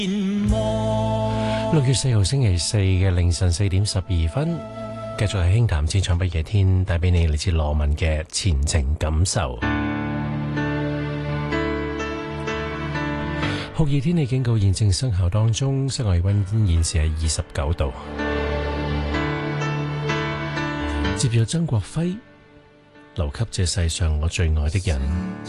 6月4號星期四嘅凌晨4點12分，繼續係輕談淺唱不夜天，帶俾你嚟自羅文嘅前程感受。酷熱天氣警告現正生效當中，室外溫現時係29度。接住曾國輝留給這世上我最愛的人。